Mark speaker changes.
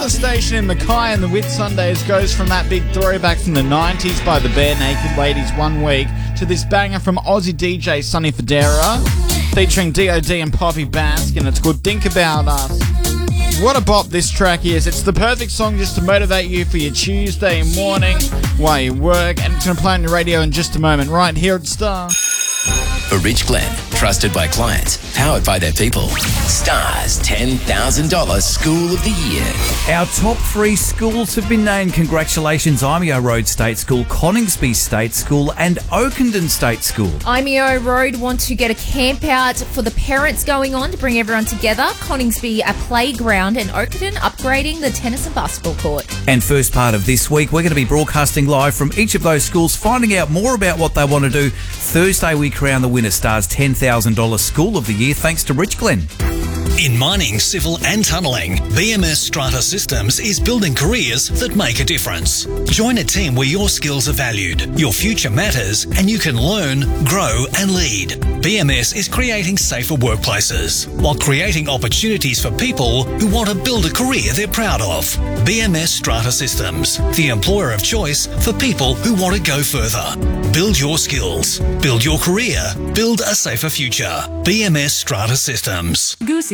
Speaker 1: the station in Mackay, and the Whit Sundays goes from that big throwback from the 90s by the Bare Naked Ladies 1 week to this banger from Aussie DJ Sonny Fodera featuring DOD and Poppy Bask, and it's called Think About Us. What a bop this track is. It's the perfect song just to motivate you for your Tuesday morning while you work, and it's going to play on your radio in just a moment right here at Star.
Speaker 2: For Rich Glenn, trusted by clients, powered by their people. Star's $10,000 School of the Year.
Speaker 3: Our top 3 schools have been named. Congratulations, Imeo Road State School, Coningsby State School and Oakenden State School.
Speaker 4: Imeo Road want to get a camp out for the parents going on to bring everyone together. Coningsby a playground, and Oakenden upgrading the tennis and basketball court.
Speaker 3: And first part of this week, we're going to be broadcasting live from each of those schools, finding out more about what they want to do. Thursday, we crown the winner, Star's $10,000 School of the Year, thanks to Rich Glenn.
Speaker 5: In mining, civil and tunnelling, BMS Strata Systems is building careers that make a difference. Join a team where your skills are valued, your future matters, and you can learn, grow and lead. BMS is creating safer workplaces while creating opportunities for people who want to build a career they're proud of. BMS Strata Systems, the employer of choice for people who want to go further. Build your skills, build your career, build a safer future. BMS Strata Systems.
Speaker 6: Goosey